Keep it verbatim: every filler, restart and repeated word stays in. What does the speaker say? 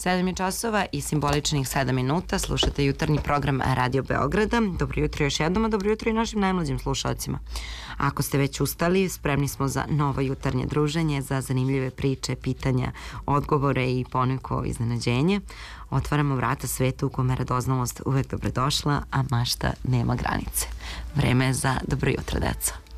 sedam je časova i simboličnih sedam minuta. Slušate jutarnji program Radio Beograda. Dobro jutro još jednom, a dobro jutro i našim najmlađim slušalcima. Ako ste već ustali, spremni smo za novo jutarnje druženje, za zanimljive priče, pitanja, odgovore i poneko iznenađenje. Otvaramo vrata svetu u kome radoznalost uvek dobrodošla, a mašta nema granice. Vreme je za dobro jutro, deca.